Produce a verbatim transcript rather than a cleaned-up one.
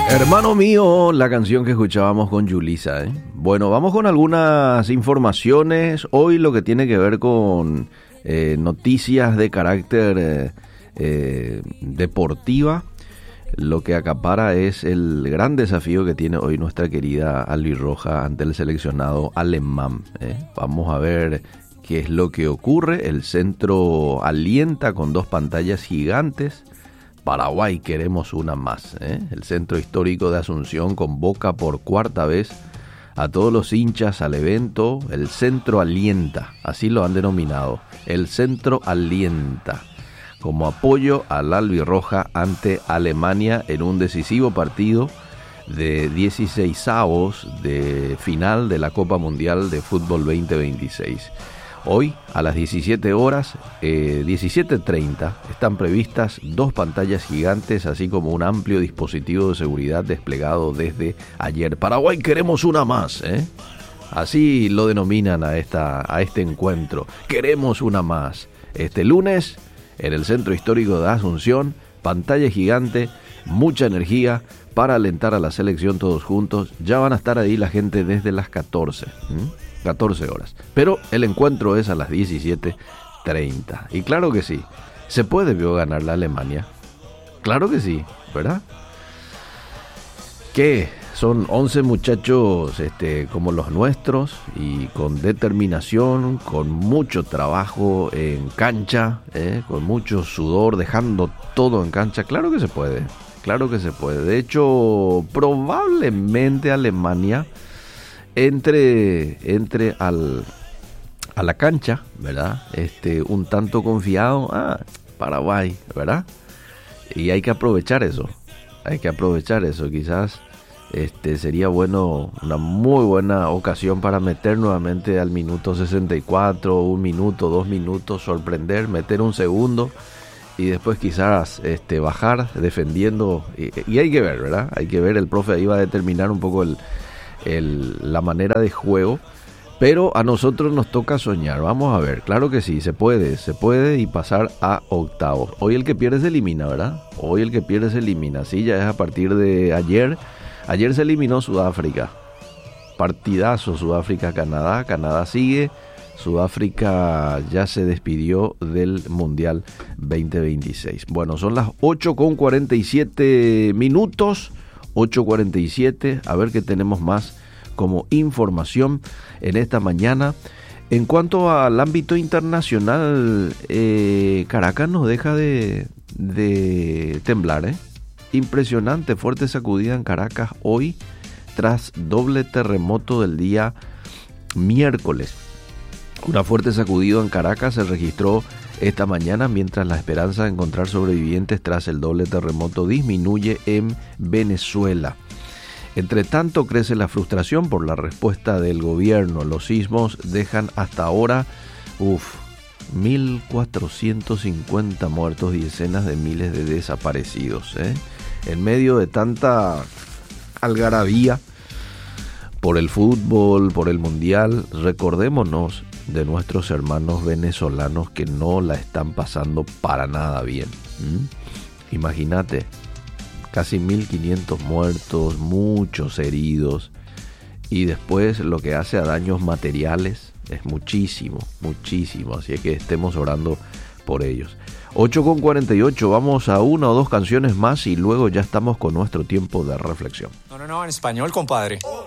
Hermano mío, la canción que escuchábamos con Yulisa, ¿eh? Bueno, vamos con algunas informaciones. Hoy lo que tiene que ver con eh, noticias de carácter eh, eh, deportiva. Lo que acapara es el gran desafío que tiene hoy nuestra querida albirroja ante el seleccionado alemán, ¿eh? Vamos a ver qué es lo que ocurre. El centro alienta con dos pantallas gigantes. Paraguay queremos una más, ¿eh? El Centro Histórico de Asunción convoca por cuarta vez a todos los hinchas al evento. El Centro Alienta, así lo han denominado. El Centro Alienta, como apoyo al albirroja ante Alemania en un decisivo partido de dieciseisavos de final de la Copa Mundial de Fútbol veinte veintiséis. Hoy, a las diecisiete horas, eh, diecisiete treinta, están previstas dos pantallas gigantes, así como un amplio dispositivo de seguridad desplegado desde ayer. Paraguay queremos una más, ¿eh? Así lo denominan a, esta, a este encuentro. Queremos una más. Este lunes, en el Centro Histórico de Asunción, pantalla gigante, mucha energía para alentar a la selección todos juntos. Ya van a estar ahí la gente desde las catorce. ¿Mm? catorce horas, pero el encuentro es a las diecisiete treinta, y claro que sí, se puede vio ganar la Alemania, claro que sí, ¿verdad? Que son once muchachos este, como los nuestros, y con determinación, con mucho trabajo en cancha, ¿eh? Con mucho sudor, dejando todo en cancha. Claro que se puede, claro que se puede. De hecho, probablemente Alemania Entre, entre al, a la cancha, ¿verdad? Este, un tanto confiado, ah, Paraguay, ¿verdad? Y hay que aprovechar eso, hay que aprovechar eso. Quizás este, sería bueno, una muy buena ocasión para meter nuevamente al minuto sesenta y cuatro, un minuto, dos minutos, sorprender, meter un segundo y después quizás este, bajar defendiendo. Y, y hay que ver, ¿verdad? Hay que ver, el profe ahí va a determinar un poco el... El, la manera de juego, pero a nosotros nos toca soñar. Vamos a ver, claro que sí, se puede, se puede y pasar a octavos. Hoy el que pierde se elimina, ¿verdad? Hoy el que pierde se elimina, sí, ya es a partir de ayer. Ayer se eliminó Sudáfrica, partidazo Sudáfrica-Canadá, Canadá sigue, Sudáfrica ya se despidió del Mundial veinte veintiséis. Bueno, son las ocho con cuarenta y siete minutos. ocho cuarenta y siete, a ver qué tenemos más como información en esta mañana. En cuanto al ámbito internacional, eh, Caracas no deja de, de temblar, ¿eh? Impresionante, fuerte sacudida en Caracas hoy, tras doble terremoto del día miércoles. Una fuerte sacudida en Caracas se registró esta mañana, mientras la esperanza de encontrar sobrevivientes tras el doble terremoto disminuye en Venezuela. Entre tanto, crece la frustración por la respuesta del gobierno. Los sismos dejan hasta ahora uf, mil cuatrocientos cincuenta muertos y decenas de miles de desaparecidos, ¿eh? En medio de tanta algarabía por el fútbol, por el mundial, recordémonos de nuestros hermanos venezolanos que no la están pasando para nada bien. ¿Mm? Imagínate, casi mil quinientos muertos, muchos heridos, y después lo que hace a daños materiales es muchísimo, muchísimo, así que estemos orando por ellos. ocho con cuarenta y ocho, vamos a una o dos canciones más y luego ya estamos con nuestro tiempo de reflexión. No, no, no, en español, compadre.